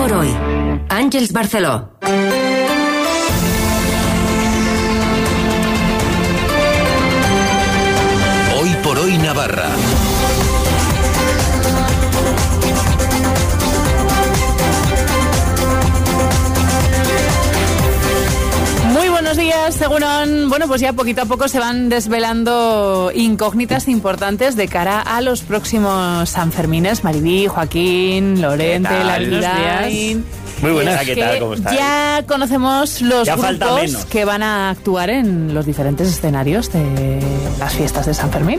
por hoy. Àngels Barceló. Hoy por hoy Navarra. Muy buenos días, Segurón. Bueno, pues ya poquito a poco se van desvelando incógnitas importantes de cara a los próximos Sanfermines. Maribí, Joaquín, Lorente, Larguidain. Muy buenas, ¿qué tal? ¿Cómo estás? Ya conocemos los grupos que van a actuar en los diferentes escenarios de las fiestas de San Fermín.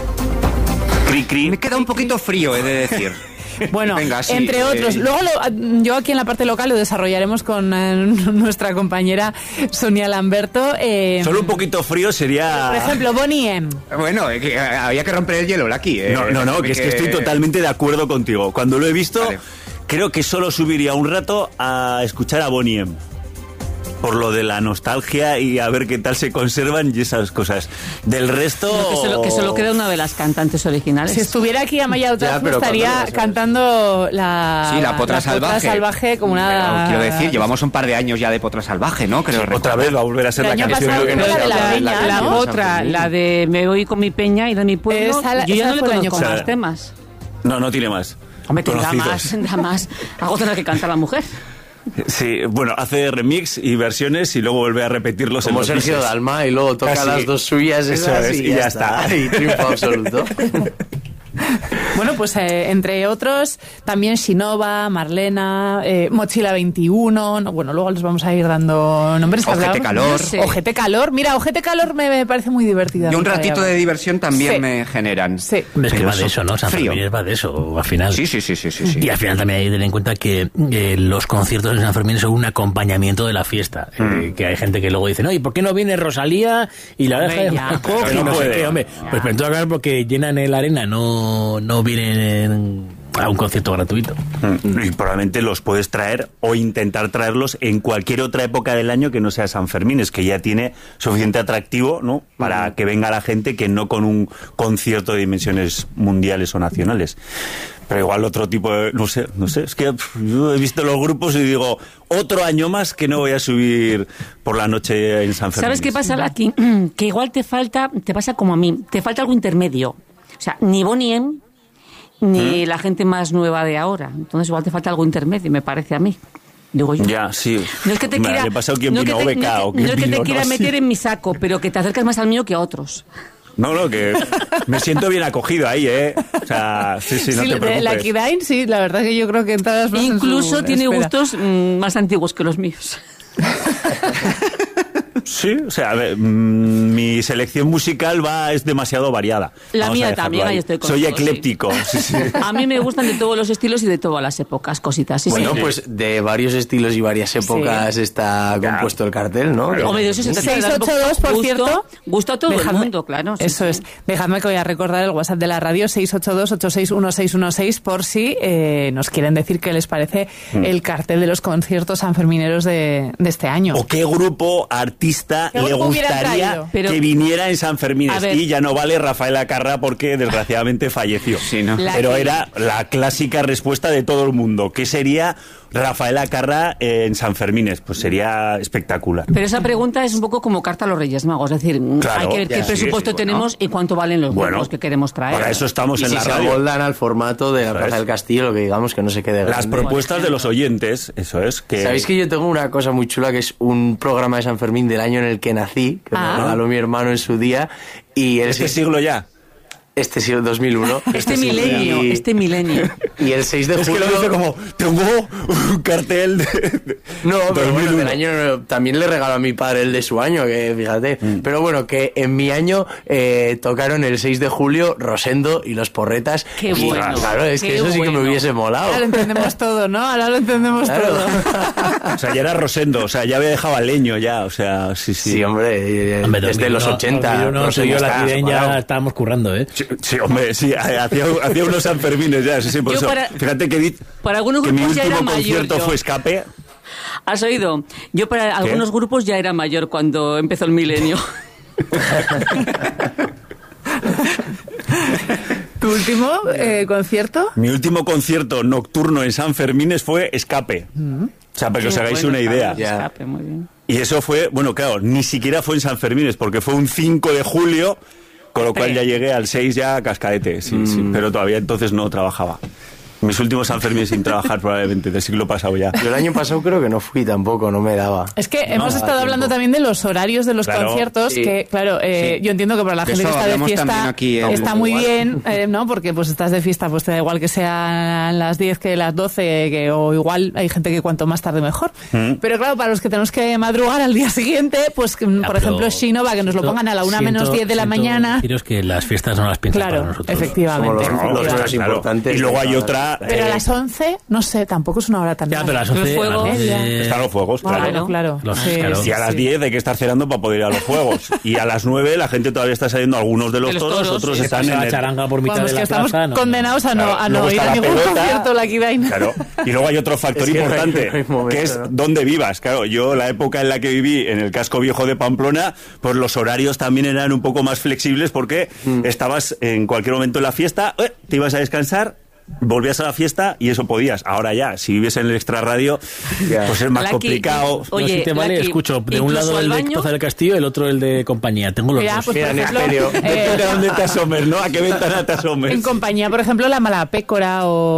Me queda un poquito frío, he de decir. Bueno, venga, sí, entre otros. Luego yo aquí en la parte local lo desarrollaremos con nuestra compañera Sonia Lamberto. Solo un poquito frío sería... Por ejemplo, Bonnie M. Bueno, había que romper el hielo aquí. No, que es que estoy totalmente de acuerdo contigo. Cuando lo he visto, creo que solo subiría un rato a escuchar a Bonnie M. Por lo de la nostalgia y a ver qué tal se conservan y esas cosas. Del resto... No, que solo queda una de las cantantes originales. Si estuviera aquí Amaya Otaz, estaría cantando la Potra Salvaje como una... Pero, quiero decir, llevamos un par de años ya de Potra Salvaje, ¿no? Creo otra vez va a volver a ser la canción. La Potra, la de Me voy con mi peña y de mi pueblo, yo ya no le conozco más temas. No tiene más. Hombre, tendrá más. Algo tendrá que cantar la mujer. Sí, bueno, hace remix y versiones y luego vuelve a repetirlos como en los Sergio bises. Dalma y luego toca las dos suyas esas y ya está. Y triunfo absoluto. Bueno, pues entre otros, también Shinova, Marlena, Mochila 21, bueno, luego les vamos a ir dando nombres. Ojete Calor. Ojete Calor, mira, Ojete Calor me parece muy divertida. Y un ratito de diversión también me generan. Sí. Es que va de eso, ¿no? San Fermín va de eso, al final. Sí. Y al final también hay que tener en cuenta que los conciertos de San Fermín son un acompañamiento de la fiesta. Que hay gente que luego dice, no, ¿y por qué no viene Rosalía y la oreja de Marco? Y no sé qué, hombre. Pues en todo caso, porque llenan la arena, no vienen a un concierto gratuito. Y probablemente los puedes traer o intentar traerlos en cualquier otra época del año que no sea San Fermín, es que ya tiene suficiente atractivo, ¿no? Para que venga la gente que no con un concierto de dimensiones mundiales o nacionales. Pero igual otro tipo de... No sé, es que yo he visto los grupos y digo, otro año más que no voy a subir por la noche en San Fermín. ¿Sabes qué pasa, Laki? Que igual te pasa como a mí, te falta algo intermedio. O sea, ni Bonnie M, ni la gente más nueva de ahora. Entonces igual te falta algo intermedio, me parece a mí. Digo yo. Ya, sí. No es que te quiera, le pasó quién vino, OBK o quién no es que vino, te quiera meter en mi saco, pero que te acercas más al mío que a otros. No, que me siento bien acogido ahí, ¿eh? O sea, sí, no te preocupes. La Kidain, sí, la verdad que yo creo que en todas las... Incluso tiene gustos más antiguos que los míos. Sí, o sea, a ver, mi selección musical es demasiado variada. La mía también, ahí estoy con soy todo, ecléptico. Sí. A mí me gustan de todos los estilos y de todas las épocas, cositas. Sí, bueno, pues de varios estilos y varias épocas está compuesto el cartel, ¿no? Hombre, de eso se trata. 682, por cierto. Gusto a todo el mundo, claro. Eso es. Dejadme que voy a recordar el WhatsApp de la radio, 682-861616, por si nos quieren decir qué les parece el cartel de los conciertos sanfermineros de este año. O qué grupo artista le gustaría que viniera en San Fermín. Y ya no vale Rafael Acarrá porque desgraciadamente falleció. Sí, ¿no? Pero era la clásica respuesta de todo el mundo. ¿Qué sería Rafael Acarrá en San Fermín? Pues sería espectacular. Pero esa pregunta es un poco como carta a los Reyes Magos. Es decir, hay que ver qué presupuesto tenemos y cuánto valen los grupos que queremos traer. Para eso estamos en la radio. Se amoldan al formato de la Plaza del Castillo, lo que digamos que no se quede grande. Las propuestas de los oyentes, eso es. Que... ¿Sabéis que yo tengo una cosa muy chula que es un programa de San Fermín del año en el que nací, que me regaló mi hermano en su día? Y ¿Este siglo ya? Este siglo 200001. Este milenio. Y el 6 de julio... Es que lo dice como, tengo un cartel de no, pero bueno, del año también le regaló a mi padre el de su año, que fíjate. Pero bueno, que en mi año tocaron el 6 de julio Rosendo y los Porretas. ¡Qué bueno! Claro, es que eso sí que me hubiese molado. Ahora lo entendemos todo, ¿no? Ahora lo entendemos todo. O sea, ya era Rosendo, o sea, ya había dejado al leño ya, o sea, sí. Sí, hombre, desde los 80. Yo la Kidain ya estábamos currando, ¿eh? Sí, hombre, sí, hacía unos Sanfermines ya, sí, por eso. Fíjate que para algunos que mi grupos ya último era mayor. concierto fue Escape. ¿Has oído? Yo para algunos grupos ya era mayor cuando empezó el milenio. ¿Tu último concierto? Mi último concierto nocturno en San Fermines fue Escape. O sea, para que os hagáis una idea. Escape, muy bien. Y eso fue, bueno, claro, ni siquiera fue en San Fermines, porque fue un 5 de julio, con lo cual ya llegué al 6 ya a cascadete, sí, pero todavía entonces no trabajaba. Mis últimos Sanfermines sin trabajar probablemente, del siglo pasado ya. Yo el año pasado creo que no fui tampoco, no me daba. Es que hemos estado hablando también de los horarios de los conciertos, que claro, yo entiendo que para la gente que está de fiesta aquí, está muy bien, ¿no? Porque pues estás de fiesta, pues te da igual que sean las 10 que las 12, o igual hay gente que cuanto más tarde mejor. Pero claro, para los que tenemos que madrugar al día siguiente, pues por ejemplo Shinova, que nos lo pongan a la 1 menos 10 de la mañana. Deciros que las fiestas no las piensan para nosotros. Efectivamente. Los importantes. Y luego hay otra... Pero a las 11, no sé, tampoco es una hora tan Ya, pero a las 11... Están los fuegos, claro. Claro. Y a las 10 hay que estar cenando para poder ir a los juegos. Y a las 9 la gente todavía está saliendo, algunos de los toros, otros están en la charanga por mitad de la estamos plaza, condenados a no ir a ningún concierto la Kidain. Claro. Y luego hay otro factor importante, que es dónde vivas. Claro, yo la época en la que viví en el casco viejo de Pamplona, pues los horarios también eran un poco más flexibles porque estabas en cualquier momento en la fiesta, te ibas a descansar, volvías a la fiesta y eso podías. Ahora ya, si vives en el extrarradio, pues es más complicado. Oye, no, si te vale, escucho de un lado el de Plaza del Castillo y el otro el de Compañía. Tengo los dos. Pues, Mira, por ejemplo, depende de dónde te asomes, ¿no? A qué ventana te asomes. En Compañía, por ejemplo, la Malapécora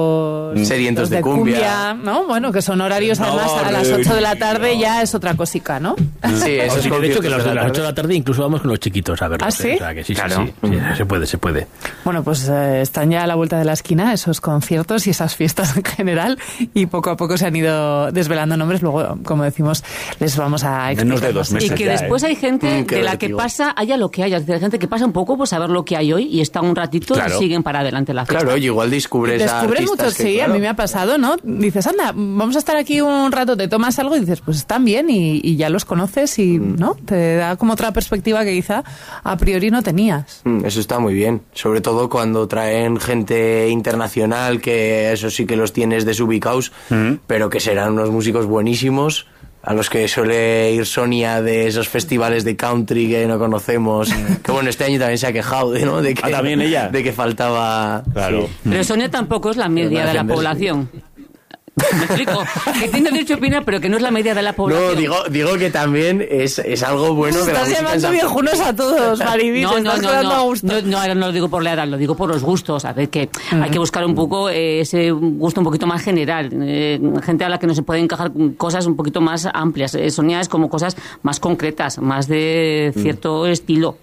o Sedientos de cumbia, ¿no? Bueno, que son horarios además a las 8 de la tarde ya es otra cosica, ¿no? Sí, eso es de hecho que a las 8 de la tarde incluso vamos con los chiquitos a verlos. ¿Ah, sí? O sea, que sí, Claro. sí, se puede. Bueno, pues están ya a la vuelta de la esquina esos conciertos y esas fiestas en general, y poco a poco se han ido desvelando nombres. Luego, como decimos, les vamos a explicar. Menos de 2 meses. Y que ya, después hay gente Qué de la que relativo. pasa, haya lo que haya. Es decir, hay gente que pasa un poco pues a ver lo que hay hoy y está un ratito y siguen para adelante la fiesta. Claro, y igual descubres a artistas mucho, que, sí, claro, a mí me ha pasado, ¿no? Dices, anda, vamos a estar aquí un rato, te tomas algo y dices, pues están bien y ya los conoces y, ¿no? Te da como otra perspectiva que quizá a priori no tenías. Eso está muy bien, sobre todo cuando traen gente internacional, que eso sí que los tienes desubicados, pero que serán unos músicos buenísimos, a los que suele ir Sonia de esos festivales de country que no conocemos, que bueno, este año también se ha quejado, ¿no? De que, ¿también ella? De que faltaba... Claro. Pero Sonia tampoco es la media de la población. ¿Me explico? Que tiene derecho a opinar, pero que no es la media de la población. No, digo que también es algo bueno de la Estás música en llamando San viejunos a todos, Mariby, te estás quedando a gusto. No, ahora no lo digo por la edad, lo digo por los gustos. A ver, que hay que buscar un poco ese gusto un poquito más general. Gente a la que no se pueden encajar cosas un poquito más amplias. Sonia es como cosas más concretas, más de cierto estilo.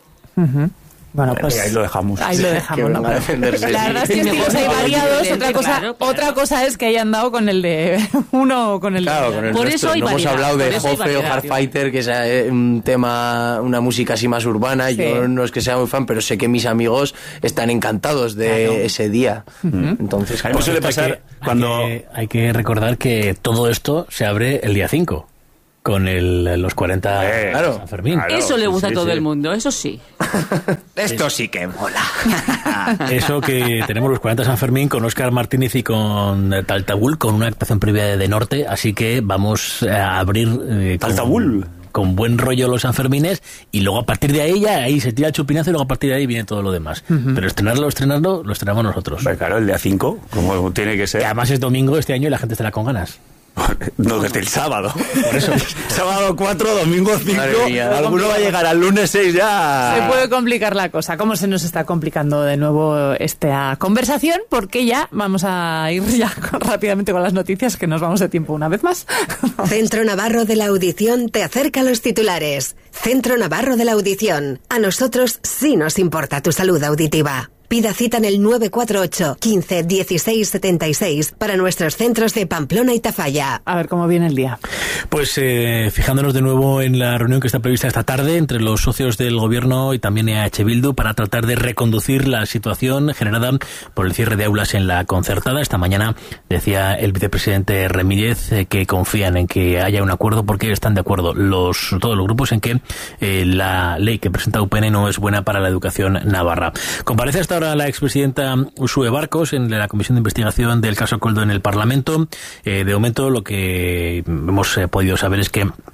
Bueno, pues ahí lo dejamos. Ahí lo dejamos. Que van a ¿no? defenderse. La verdad es que Sí, estilos mejor hay no, variados. evidente, claro. Otra cosa es que hayan dado con el de uno o con el Claro, de con el Por nuestro. eso hay No hemos variedad, hablado de por eso hay Jofe o variedad, Hardfighter, que es un tema, una música así más urbana. Sí. Yo no es que sea muy fan, pero sé que mis amigos están encantados de ese día. Entonces, A mí me suele pasar cuando... Hay que recordar que todo esto se abre el día 5. Con los 40 claro. San Fermín. Claro. Eso le gusta sí, a todo sí. el mundo, eso sí. Esto sí que mola. Eso que tenemos los 40 San Fermín con Óscar Martínez y con Taltabul, con una actuación previa de Norte, así que vamos a abrir Taltabul. Con buen rollo los Sanfermines, y luego a partir de ahí se tira el chupinazo y luego a partir de ahí viene todo lo demás. Pero estrenarlo lo estrenamos nosotros. Pues claro, el día 5, como tiene que ser. Que además es domingo este año y la gente estará con ganas. No, desde el sábado. Por eso. Sábado 4, domingo 5. Madre mía. Alguno va a llegar al lunes 6 ya. Se puede complicar la cosa. ¿Cómo se nos está complicando de nuevo esta conversación? Porque ya vamos a ir ya rápidamente con las noticias, que nos vamos de tiempo una vez más. Centro Navarro de la Audición te acerca los titulares. Centro Navarro de la Audición. A nosotros sí nos importa tu salud auditiva. Pida cita en el 948 15 16 76 para nuestros centros de Pamplona y Tafalla. A ver cómo viene el día. Pues fijándonos de nuevo en la reunión que está prevista esta tarde entre los socios del Gobierno y también EH Bildu para tratar de reconducir la situación generada por el cierre de aulas en la concertada. Esta mañana decía el vicepresidente Remírez que confían en que haya un acuerdo, porque están de acuerdo todos los grupos en que la ley que presenta UPN no es buena para la educación navarra. Comparece hasta ahora la expresidenta Uxue Barcos en la Comisión de Investigación del caso Koldo en el Parlamento. De momento lo que hemos podido saber es que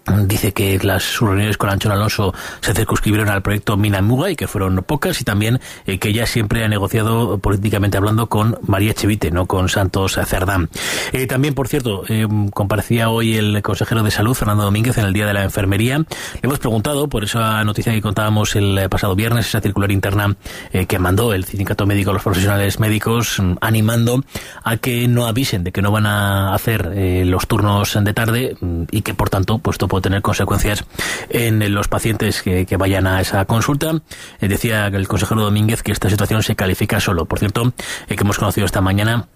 Dice que sus reuniones con Anchón Alonso se circunscribieron al proyecto Minamuga y que fueron pocas, y también que ella siempre ha negociado políticamente hablando con María Chevite, no con Santos Cerdán. También, por cierto, comparecía hoy el consejero de Salud, Fernando Domínguez, en el Día de la Enfermería. Le hemos preguntado por esa noticia que contábamos el pasado viernes, esa circular interna que mandó el Sindicato Médico a los profesionales médicos, animando a que no avisen de que no van a hacer los turnos de tarde y que, por tanto, pues puede tener consecuencias en los pacientes que vayan a esa consulta. Decía el consejero Domínguez que esta situación se califica solo. Por cierto, que hemos conocido esta mañana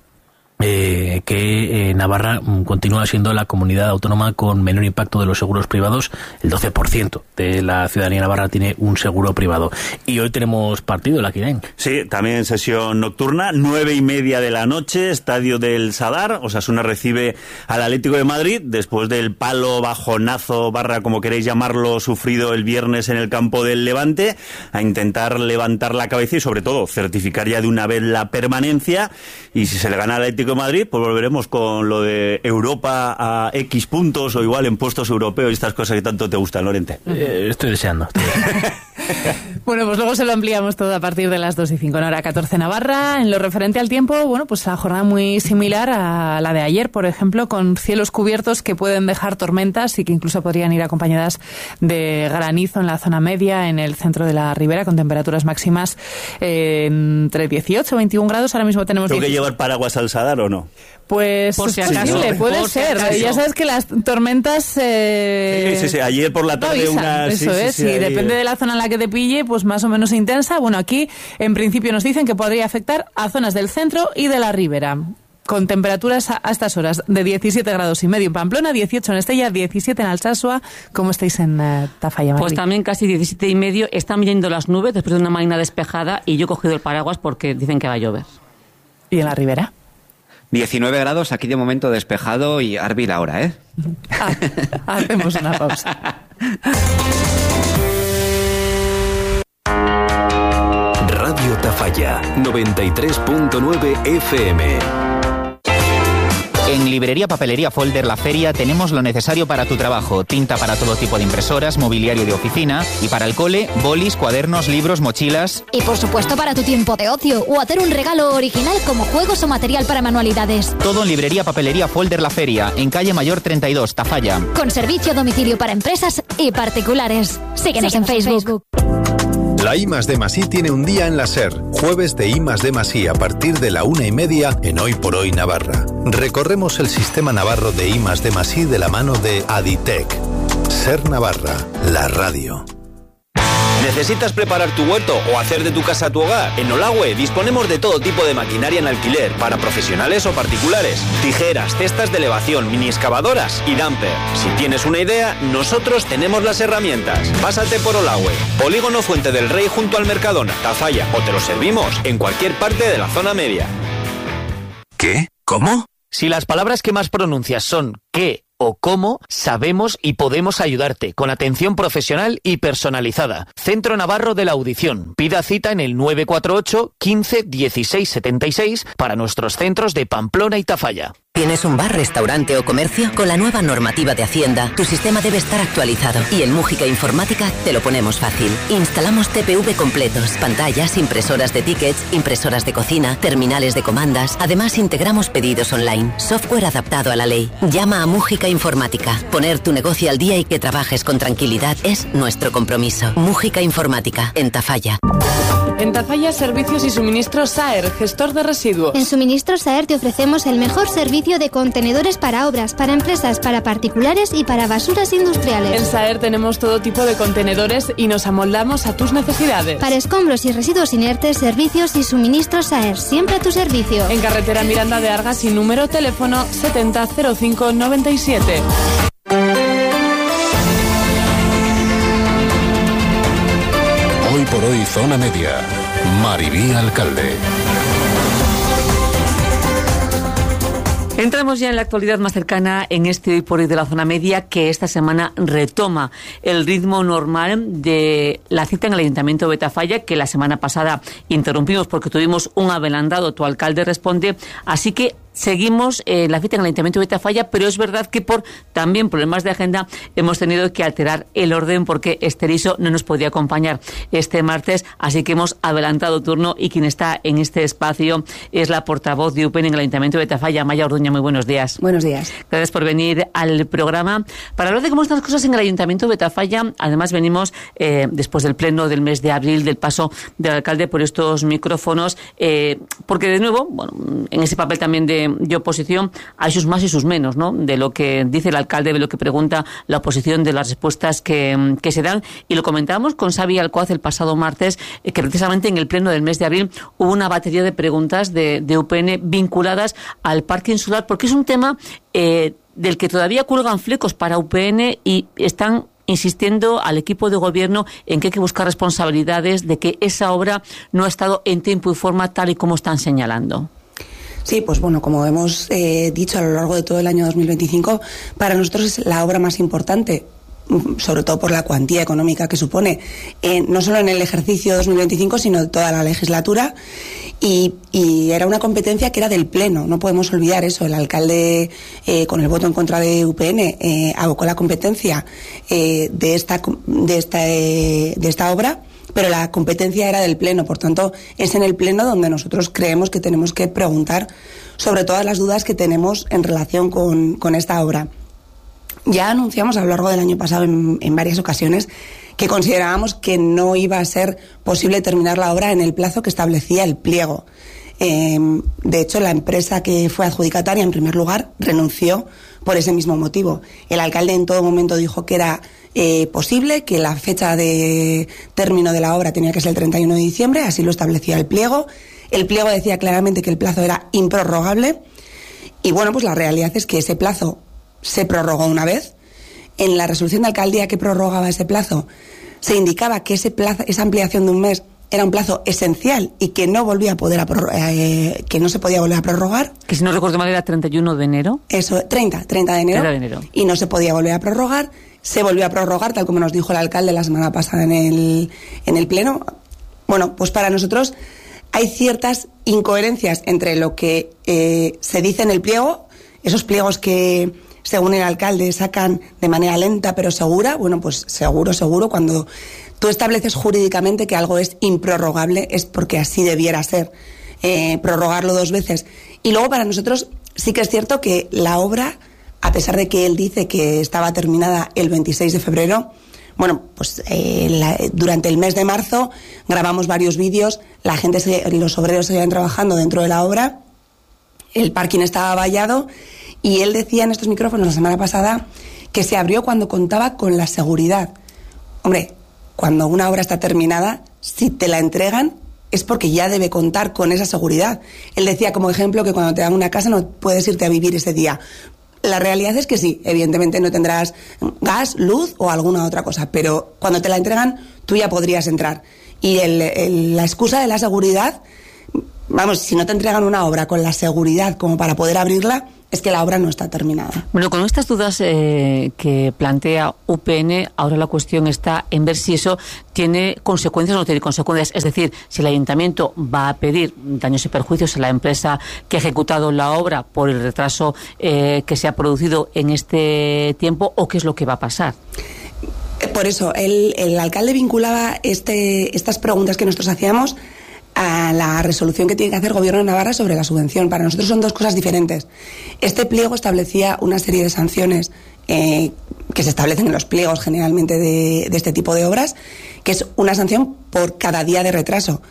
que Navarra continúa siendo la comunidad autónoma con menor impacto de los seguros privados. El 12% de la ciudadanía navarra tiene un seguro privado. Y hoy tenemos partido, la Quirain. Sí, también sesión nocturna, 9:30 de la noche, estadio del Sadar. Osasuna recibe al Atlético de Madrid después del palo, bajonazo, como queréis llamarlo, sufrido el viernes en el campo del Levante, a intentar levantar la cabeza y, sobre todo, certificar ya de una vez la permanencia. Y si se le gana al Atlético de Madrid, pues volveremos con lo de Europa a X puntos, o igual en puestos europeos y estas cosas que tanto te gustan, Lorente. Estoy deseando. Bueno, pues luego se lo ampliamos todo a partir de las 2:05 en hora 14 Navarra. En lo referente al tiempo, bueno, pues la jornada muy similar a la de ayer, por ejemplo, con cielos cubiertos que pueden dejar tormentas y que incluso podrían ir acompañadas de granizo en la zona media, en el centro de la ribera, con temperaturas máximas entre 18 y 21 grados. Ahora mismo tenemos... ¿Tengo que llevar paraguas al Sadar o no? Pues por si es posible, puede ser. Ya sabes que las tormentas... Sí, ayer por la tarde avisan, una... Eso es, sí, depende de la zona en la que te pille, pues más o menos intensa. Bueno, aquí en principio nos dicen que podría afectar a zonas del centro y de la ribera, con temperaturas a estas horas de 17 grados y medio en Pamplona, 18 en Estella, 17 en Alsasua. ¿Cómo estáis en Tafalla, Madrid? Pues también casi 17 y medio. Están viendo las nubes después de una mañana despejada y yo he cogido el paraguas porque dicen que va a llover. ¿Y en la ribera? 19 grados, aquí de momento despejado y Arbil ahora, ¿eh? Hacemos una pausa. Radio Tafalla, 93.9 FM. En Librería Papelería Folder La Feria tenemos lo necesario para tu trabajo. Tinta para todo tipo de impresoras, mobiliario de oficina, y para el cole, bolis, cuadernos, libros, mochilas. Y por supuesto para tu tiempo de ocio o hacer un regalo original como juegos o material para manualidades. Todo en Librería Papelería Folder La Feria, en calle Mayor 32, Tafalla. Con servicio a domicilio para empresas y particulares. Síguenos en Facebook. La I+D+I tiene un día en la SER, jueves de I+D+I a partir de la 1:30 en Hoy por Hoy Navarra. Recorremos el sistema navarro de I+D+I de la mano de Aditec. SER Navarra, la radio. ¿Necesitas preparar tu huerto o hacer de tu casa tu hogar? En Olagüe disponemos de todo tipo de maquinaria en alquiler para profesionales o particulares. Tijeras, cestas de elevación, mini excavadoras y dumper. Si tienes una idea, nosotros tenemos las herramientas. Pásate por Olagüe, Polígono Fuente del Rey junto al Mercadona, Tafalla, o te lo servimos en cualquier parte de la zona media. ¿Qué? ¿Cómo? Si las palabras que más pronuncias son qué o cómo, sabemos y podemos ayudarte con atención profesional y personalizada. Centro Navarro de la Audición. Pida cita en el 948 15 16 76 para nuestros centros de Pamplona y Tafalla. ¿Tienes un bar, restaurante o comercio? Con la nueva normativa de Hacienda, tu sistema debe estar actualizado. Y en Mújica Informática te lo ponemos fácil. Instalamos TPV completos, pantallas, impresoras de tickets, impresoras de cocina, terminales de comandas. Además, integramos pedidos online, software adaptado a la ley. Llama a Mújica Informática. Poner tu negocio al día y que trabajes con tranquilidad es nuestro compromiso. Mújica Informática, en Tafalla. En Tafalla, Servicios y Suministros SAER, gestor de residuos. En Suministros SAER te ofrecemos el mejor servicio de contenedores para obras, para empresas, para particulares y para basuras industriales. En SAER tenemos todo tipo de contenedores y nos amoldamos a tus necesidades. Para escombros y residuos inertes, Servicios y Suministros SAER, siempre a tu servicio. En carretera Miranda de Argas y número teléfono 700597. Hoy por Hoy Zona Media, Maribí Alcalde. Entramos ya en la actualidad más cercana en este Hoy por Hoy de la Zona Media, que esta semana retoma el ritmo normal de la cita en el Ayuntamiento de Tafalla, que la semana pasada interrumpimos porque tuvimos un adelantado. Tu alcalde responde, así que seguimos la cita en el Ayuntamiento de Tafalla, pero es verdad que por también problemas de agenda hemos tenido que alterar el orden porque Esther Iso no nos podía acompañar este martes, así que hemos adelantado turno y quien está en este espacio es la portavoz de UPN en el Ayuntamiento de Tafalla, Maya Orduña. Muy buenos días. Buenos días. Gracias por venir al programa para hablar de cómo están las cosas en el Ayuntamiento de Tafalla. Además venimos después del pleno del mes de abril, del paso del alcalde por estos micrófonos, porque de nuevo, bueno, en ese papel también de oposición hay sus más y sus menos, ¿no? De lo que dice el alcalde, de lo que pregunta la oposición, de las respuestas que se dan. Y lo comentábamos con Xavi Alcoaz el pasado martes, que precisamente en el pleno del mes de abril hubo una batería de preguntas de UPN vinculadas al parque insular, porque es un tema del que todavía cuelgan flecos para UPN y están insistiendo al equipo de gobierno en que hay que buscar responsabilidades de que esa obra no ha estado en tiempo y forma tal y como están señalando. Sí, pues bueno, como hemos dicho a lo largo de todo el año 2025, para nosotros es la obra más importante, sobre todo por la cuantía económica que supone, no solo en el ejercicio 2025, sino toda la legislatura, y era una competencia que era del Pleno, no podemos olvidar eso. El alcalde, con el voto en contra de UPN, abocó la competencia de esta obra, pero la competencia era del Pleno, por tanto es en el Pleno donde nosotros creemos que tenemos que preguntar sobre todas las dudas que tenemos en relación con esta obra. Ya anunciamos a lo largo del año pasado en varias ocasiones que considerábamos que no iba a ser posible terminar la obra en el plazo que establecía el pliego. De hecho, la empresa que fue adjudicataria en primer lugar renunció por ese mismo motivo. El alcalde en todo momento dijo que era posible, que la fecha de término de la obra tenía que ser el 31 de diciembre, así lo establecía el pliego. El pliego decía claramente que el plazo era improrrogable y bueno, pues la realidad es que ese plazo se prorrogó una vez. En la resolución de alcaldía que prorrogaba ese plazo se indicaba que esa ampliación de un mes era un plazo esencial y que no volvía a poder que no se podía volver a prorrogar. Que si no recuerdo mal era 31 de enero. Eso, 30 de enero. 30 de enero. Y no se podía volver a prorrogar. Se volvió a prorrogar, tal como nos dijo el alcalde la semana pasada en el pleno. Bueno, pues para nosotros hay ciertas incoherencias entre lo que se dice en el pliego, esos pliegos que, según el alcalde, sacan de manera lenta pero segura. Bueno, pues seguro, cuando tú estableces jurídicamente que algo es improrrogable es porque así debiera ser, prorrogarlo 2 veces. Y luego para nosotros sí que es cierto que la obra, a pesar de que él dice que estaba terminada el 26 de febrero, bueno, pues durante el mes de marzo grabamos varios vídeos, los obreros seguían trabajando dentro de la obra, el parking estaba vallado y él decía en estos micrófonos la semana pasada que se abrió cuando contaba con la seguridad. Hombre, cuando una obra está terminada, si te la entregan es porque ya debe contar con esa seguridad. Él decía como ejemplo que cuando te dan una casa no puedes irte a vivir ese día. La realidad es que sí, evidentemente no tendrás gas, luz o alguna otra cosa, pero cuando te la entregan tú ya podrías entrar. Y la excusa de la seguridad, vamos, si no te entregan una obra con la seguridad como para poder abrirla, es que la obra no está terminada. Bueno, con estas dudas que plantea UPN, ahora la cuestión está en ver si eso tiene consecuencias o no tiene consecuencias. Es decir, si el ayuntamiento va a pedir daños y perjuicios a la empresa que ha ejecutado la obra por el retraso que se ha producido en este tiempo, o qué es lo que va a pasar. Por eso, el alcalde vinculaba estas preguntas que nosotros hacíamos a la resolución que tiene que hacer el Gobierno de Navarra sobre la subvención. Para nosotros son 2 cosas diferentes. Este pliego establecía una serie de sanciones que se establecen en los pliegos generalmente de este tipo de obras, que es una sanción por cada día de retraso.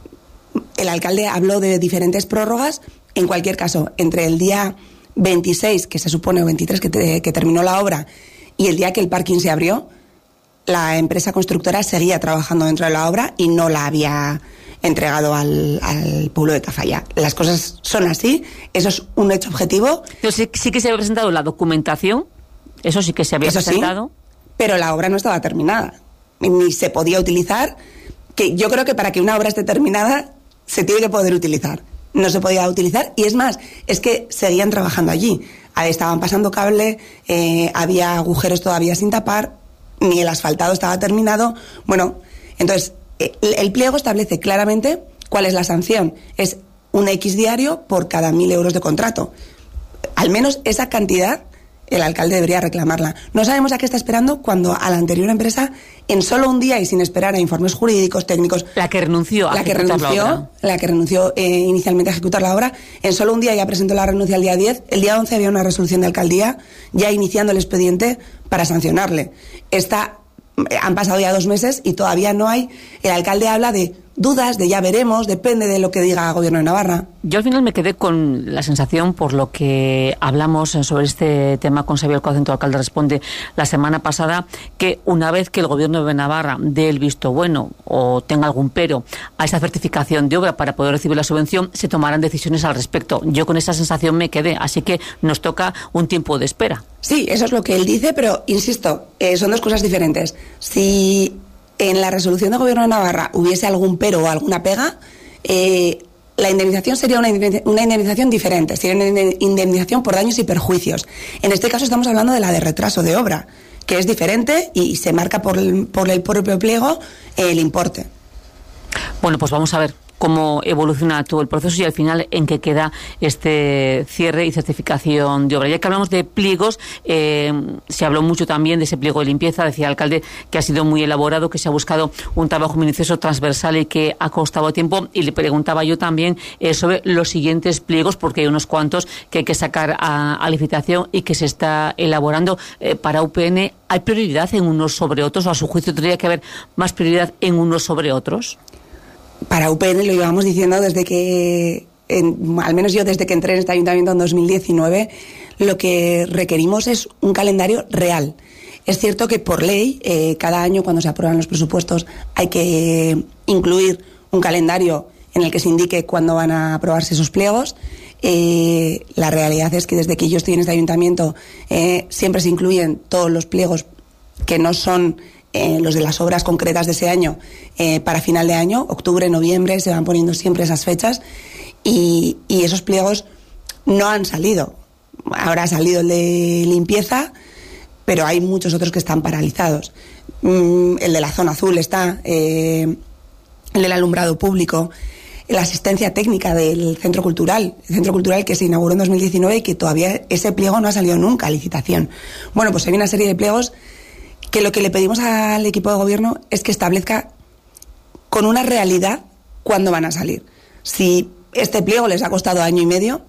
El alcalde habló de diferentes prórrogas. En cualquier caso, entre el día 26, que se supone, o 23, que terminó la obra, y el día que el parking se abrió, la empresa constructora seguía trabajando dentro de la obra y no la había entregado al pueblo de Tafalla. Las cosas son así, eso es un hecho objetivo. Pero sí que se había presentado la documentación, eso sí que se había presentado. Sí, pero la obra no estaba terminada, ni se podía utilizar, que yo creo que para que una obra esté terminada se tiene que poder utilizar. No se podía utilizar, y es más, es que seguían trabajando allí. Estaban pasando cable, había agujeros todavía sin tapar, ni el asfaltado estaba terminado. Bueno, entonces el pliego establece claramente cuál es la sanción. Es un X diario por cada 1.000 euros de contrato. Al menos esa cantidad el alcalde debería reclamarla. No sabemos a qué está esperando cuando a la anterior empresa, en solo un día y sin esperar a informes jurídicos, técnicos... La que renunció inicialmente a ejecutar la obra, en solo un día ya presentó la renuncia el día 10, el día 11 había una resolución de alcaldía ya iniciando el expediente para sancionarle. Han pasado ya 2 meses y todavía no hay... El alcalde habla de dudas, de ya veremos, depende de lo que diga el Gobierno de Navarra. Yo al final me quedé con la sensación, por lo que hablamos sobre este tema con Xavier Coacento, alcalde Responde, la semana pasada, que una vez que el Gobierno de Navarra dé el visto bueno o tenga algún pero a esa certificación de obra para poder recibir la subvención, se tomarán decisiones al respecto. Yo con esa sensación me quedé, así que nos toca un tiempo de espera. Sí, eso es lo que él dice, pero insisto, son 2 cosas diferentes. Si en la resolución del Gobierno de Navarra hubiese algún pero o alguna pega, la indemnización sería una indemnización diferente, sería una indemnización por daños y perjuicios. En este caso estamos hablando de la de retraso de obra, que es diferente y se marca por el propio pliego el importe. Bueno, pues vamos a ver cómo evoluciona todo el proceso y al final en qué queda este cierre y certificación de obra. Ya que hablamos de pliegos, se habló mucho también de ese pliego de limpieza. Decía el alcalde que ha sido muy elaborado, que se ha buscado un trabajo minucioso, transversal y que ha costado tiempo. Y le preguntaba yo también sobre los siguientes pliegos, porque hay unos cuantos que hay que sacar a licitación y que se está elaborando. Para UPN, ¿hay prioridad en unos sobre otros o a su juicio tendría que haber más prioridad en unos sobre otros? Para UPN lo llevamos diciendo desde que, al menos yo desde que entré en este ayuntamiento en 2019, lo que requerimos es un calendario real. Es cierto que por ley, cada año cuando se aprueban los presupuestos hay que incluir un calendario en el que se indique cuándo van a aprobarse esos pliegos. La realidad es que desde que yo estoy en este ayuntamiento siempre se incluyen todos los pliegos que no son los de las obras concretas de ese año para final de año, octubre, noviembre, se van poniendo siempre esas fechas y esos pliegos no han salido. Ahora ha salido el de limpieza, pero hay muchos otros que están paralizados. El de la zona azul está, el del alumbrado público, la asistencia técnica del centro cultural, el centro cultural que se inauguró en 2019 y que todavía ese pliego no ha salido nunca a licitación. Bueno, pues hay una serie de pliegos que lo que le pedimos al equipo de gobierno es que establezca con una realidad cuándo van a salir. Si este pliego les ha costado 1 año y medio,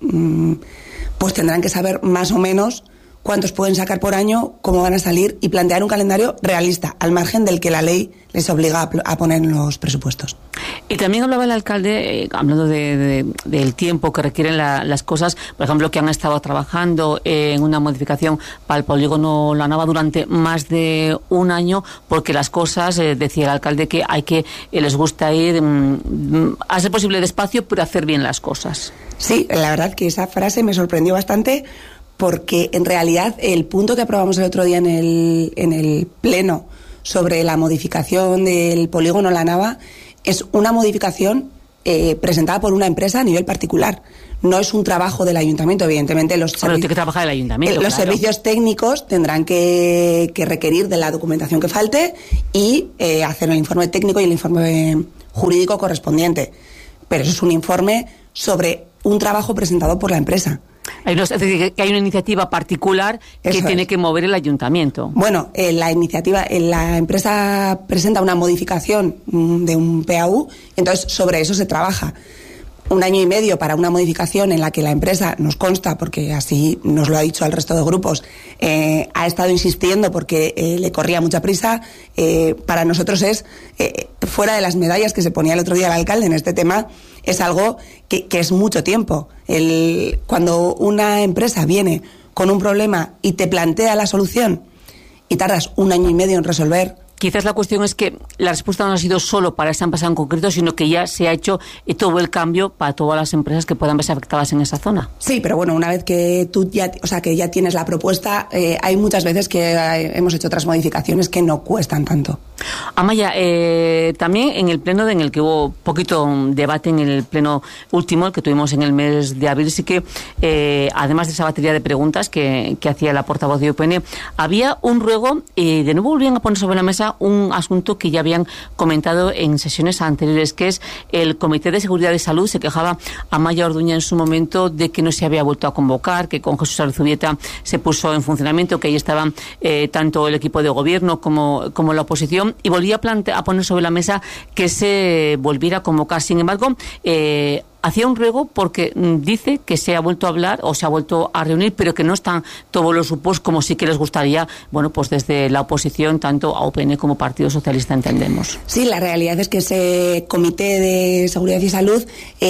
pues tendrán que saber más o menos cuántos pueden sacar por año, cómo van a salir y plantear un calendario realista, al margen del que la ley les obliga a poner en los presupuestos. Y también hablaba el alcalde, hablando del tiempo que requieren las cosas, por ejemplo, que han estado trabajando en una modificación para el polígono La Nava durante más de 1 año, porque las cosas, decía el alcalde, que les gusta ir a ser posible despacio, pero hacer bien las cosas. Sí, la verdad que esa frase me sorprendió bastante, porque en realidad el punto que aprobamos el otro día en el Pleno sobre la modificación del polígono La Nava es una modificación presentada por una empresa a nivel particular. No es un trabajo del ayuntamiento, evidentemente. Tiene que trabajar el ayuntamiento. Los servicios técnicos tendrán que requerir de la documentación que falte y hacer el informe técnico y el informe jurídico correspondiente. Pero eso es un informe sobre un trabajo presentado por la empresa. Es decir, que hay una iniciativa particular que tiene que mover el ayuntamiento. Bueno, la empresa presenta una modificación de un PAU, entonces sobre eso se trabaja. 1 año y medio para una modificación en la que la empresa, nos consta, porque así nos lo ha dicho al resto de grupos, ha estado insistiendo porque le corría mucha prisa. Para nosotros es, fuera de las medallas que se ponía el otro día el alcalde en este tema, es algo que es mucho tiempo. Cuando una empresa viene con un problema y te plantea la solución y tardas 1 año y medio en resolver. Quizás la cuestión es que la respuesta no ha sido solo para esta empresa en concreto, sino que ya se ha hecho todo el cambio para todas las empresas que puedan verse afectadas en esa zona. Sí, pero bueno, una vez que que ya tienes la propuesta, hay muchas veces que hemos hecho otras modificaciones que no cuestan tanto. Amaya, también en el pleno en el que hubo poquito debate, en el pleno último, el que tuvimos en el mes de abril, sí que además de esa batería de preguntas que hacía la portavoz de UPN, había un ruego y de nuevo volvían a poner sobre la mesa plantea un asunto que ya habían comentado en sesiones anteriores, que es el Comité de Seguridad de Salud. Se quejaba Amaia Orduña en su momento de que no se había vuelto a convocar, que con Jesús Arzubieta se puso en funcionamiento, que ahí estaban tanto el equipo de gobierno como la oposición, y volvía a poner sobre la mesa que se volviera a convocar. Sin embargo, hacía un ruego porque dice que se ha vuelto a hablar o se ha vuelto a reunir, pero que no están todos los grupos como sí que les gustaría, bueno, pues desde la oposición, tanto a UPN como Partido Socialista, entendemos. Sí, la realidad es que ese Comité de Seguridad y Salud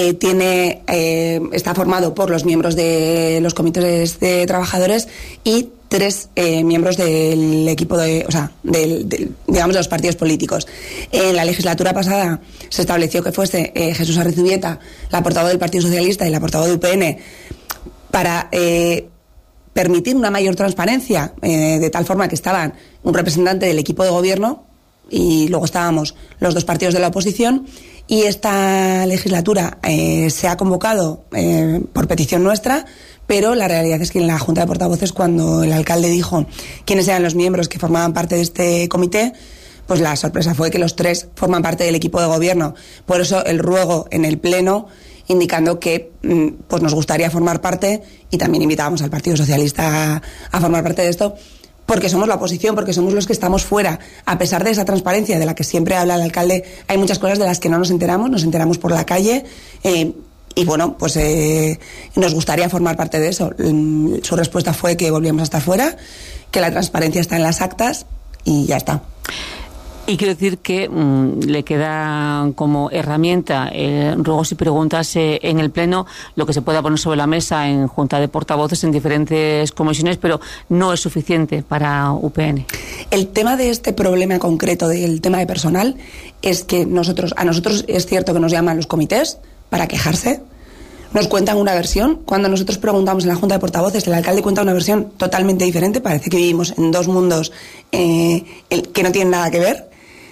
está formado por los miembros de los comités de trabajadores y 3 miembros del equipo digamos, de los partidos políticos. En la legislatura pasada se estableció que fuese Jesús Arzubieta, la portavoz del Partido Socialista, y la portavoz de UPN, para permitir una mayor transparencia, de tal forma que estaban un representante del equipo de gobierno y luego estábamos los 2 partidos de la oposición. Y esta legislatura se ha convocado por petición nuestra, pero la realidad es que en la Junta de Portavoces, cuando el alcalde dijo quiénes eran los miembros que formaban parte de este comité, pues la sorpresa fue que los 3 forman parte del equipo de gobierno. Por eso el ruego en el Pleno, indicando que pues nos gustaría formar parte, y también invitábamos al Partido Socialista a formar parte de esto, porque somos la oposición, porque somos los que estamos fuera. A pesar de esa transparencia de la que siempre habla el alcalde, hay muchas cosas de las que no nos enteramos por la calle, y bueno, pues nos gustaría formar parte de eso. Su respuesta fue que volvíamos a estar fuera, que la transparencia está en las actas y ya está. Y quiero decir que le queda como herramienta ruegos y preguntas en el Pleno, lo que se pueda poner sobre la mesa en Junta de Portavoces, en diferentes comisiones, pero no es suficiente para UPN. El tema de este problema concreto, del tema de personal, es que a nosotros es cierto que nos llaman los comités para quejarse. Nos cuentan una versión. Cuando nosotros preguntamos en la Junta de Portavoces, el alcalde cuenta una versión totalmente diferente. Parece que vivimos en 2 mundos que no tienen nada que ver.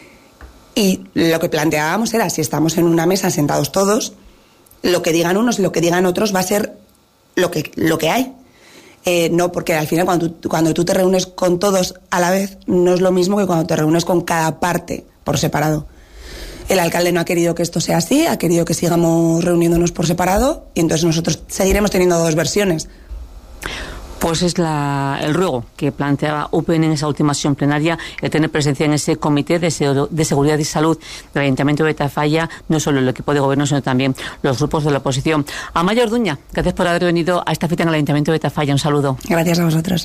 Y lo que planteábamos era, si estamos en una mesa sentados todos, lo que digan unos y lo que digan otros va a ser lo que hay. No, porque al final cuando tú te reúnes con todos a la vez, no es lo mismo que cuando te reúnes con cada parte por separado. El alcalde no ha querido que esto sea así, ha querido que sigamos reuniéndonos por separado, y entonces nosotros seguiremos teniendo 2 versiones. Pues es el ruego que planteaba UPN en esa última sesión plenaria, el tener presencia en ese Comité de Seguridad y Salud del Ayuntamiento de Tafalla, no solo el equipo de gobierno, sino también los grupos de la oposición. Amaia Orduña, gracias por haber venido a esta cita en el Ayuntamiento de Tafalla. Un saludo. Gracias a vosotros.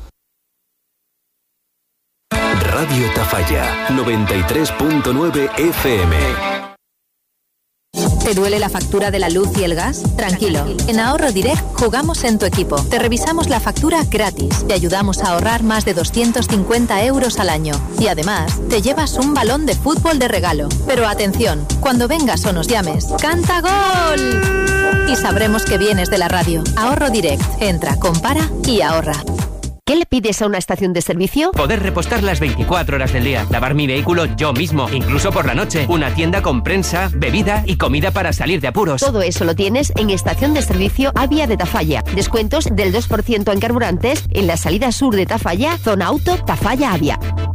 Radio Tafalla, 93.9 FM. ¿Te duele la factura de la luz y el gas? Tranquilo. En Ahorro Direct jugamos en tu equipo. Te revisamos la factura gratis. Te ayudamos a ahorrar más de 250 euros al año. Y además, te llevas un balón de fútbol de regalo. Pero atención, cuando vengas o nos llames, ¡canta gol! Y sabremos que vienes de la radio. Ahorro Direct. Entra, compara y ahorra. ¿Qué le pides a una estación de servicio? Poder repostar las 24 horas del día, lavar mi vehículo yo mismo, incluso por la noche, una tienda con prensa, bebida y comida para salir de apuros. Todo eso lo tienes en Estación de Servicio Avia de Tafalla. Descuentos del 2% en carburantes en la salida sur de Tafalla, zona auto Tafalla Avia.